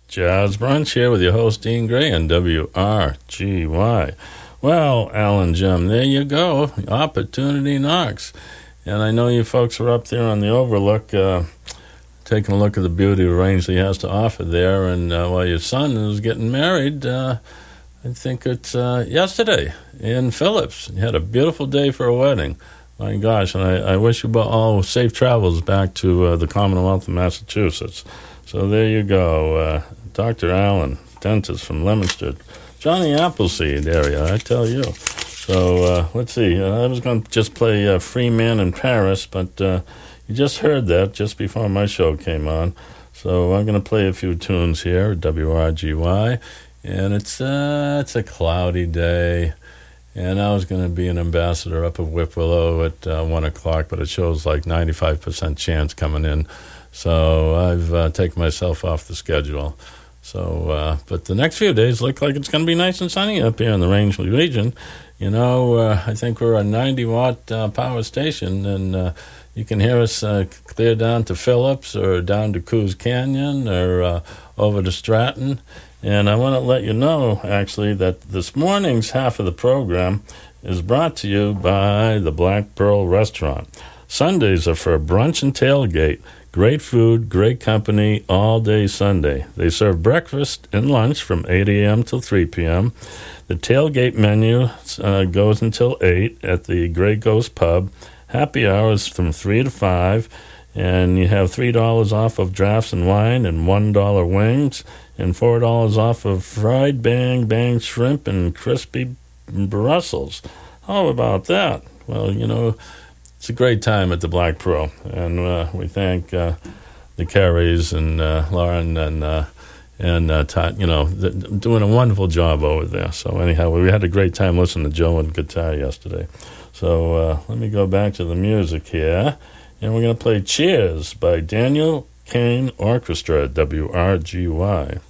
Jazz Brunch here with your host, Dean Gray, on WRGY. Well, Alan Jim, there you go. Opportunity knocks. And I know you folks are up there on the Overlook taking a look at the beauty of Rangeley has to offer there. And while your son is getting married, I think it's yesterday in Phillips. You had a beautiful day for a wedding. My gosh, and I wish you all safe travels back to the Commonwealth of Massachusetts. So there you go. Dr. Allen, dentist from Leominster. Johnny Appleseed area, I tell you. So let's see. I was going to just play Free Man in Paris, but you just heard that just before my show came on. So I'm going to play a few tunes here at WRGY. And it's a cloudy day. And I was going to be an ambassador up at Whip Willow at 1 o'clock, but it shows like 95% chance coming in. So I've taken myself off the schedule. So, but the next few days look like it's going to be nice and sunny up here in the Rangeley region. You know, I think we're a 90-watt power station, and you can hear us clear down to Phillips or down to Coos Canyon or over to Stratton. And I want to let you know, actually, that this morning's half of the program is brought to you by the Black Pearl Restaurant. Sundays are for brunch and tailgate. Great food, great company, all day Sunday. They serve breakfast and lunch from 8 a.m. till 3 p.m. The tailgate menu goes until 8 at the Grey Ghost Pub. Happy hours from 3 to 5. And you have $3 off of drafts and wine and $1 wings and $4 off of fried bang shrimp and crispy Brussels. How about that? Well, you know, it's a great time at the Black Pearl, and we thank the Carries and Lauren and Todd, you know, doing a wonderful job over there. So anyhow, we had a great time listening to Joe and guitar yesterday. So let me go back to the music here, and we're going to play Cheers by Daniel Kane Orchestra at WRGY.